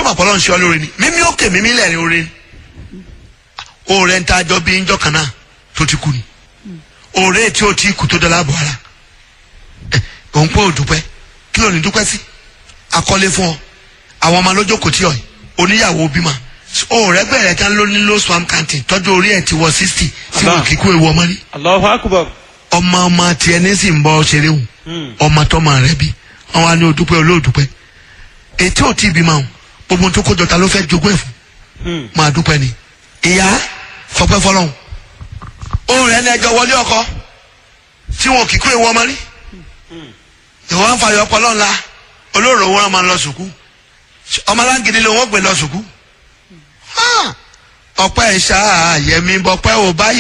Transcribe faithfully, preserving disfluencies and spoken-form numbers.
ṣọ́mà pọ̀lọ́ ń ṣe ọ lóore ni mímí òkè mímí lẹ́rìn oore ni oore ń tajọ́ bí ń jọ́ kan náà tó ti kú ni oore tí ó ti kú tó dọ́là bọ̀ ara òun pé òdùpẹ́ kí ló ní dúpẹ́ sí akọ́lé fún ọ àwọn ọmọ lójó kò tí ọ yìí oníyàwó bímọ oore bẹ̀rẹ̀ kan ló ní low swam canteen tọ́jú orí ẹ̀ ti wọ sixty tí wọn kì í kú ewu ọmọ rí Allahu Akbar. ọmọ ọmọ tiẹ̀ ní sì ń bọ́ ṣeré wù ọmọ tọ́mọ rẹ bí wọn wá ní òdùpẹ́ olóòdùpẹ́ ètí ò tí ì bímọ àwọn gbogbo tó kójọ ta ló fẹ́ jogún ẹ̀ fún máa dúpẹ́ ni ìyá fọpẹ́ fọlọ́hún òun rẹ̀ ní ẹjọ́ wọlé ọkọ tí wọn kì í kú ewu ọmọ rí ìwọ ń fàyọ ọpọlọ ńlá olóòrò wọn máa ń lọ sùkú ọmọ aláǹgìdì ló wọn gbé lọ sùkú ọpẹ́ ìṣá àyẹmí bọpẹ́ ò bá